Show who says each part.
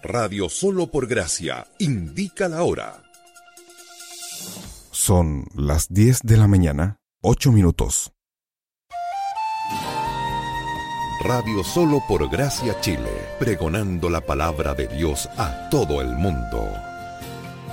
Speaker 1: Radio Solo por Gracia indica la hora.
Speaker 2: Son las 10 de la mañana, 8 minutos.
Speaker 1: Radio Solo por Gracia Chile, pregonando la palabra de Dios a todo el mundo.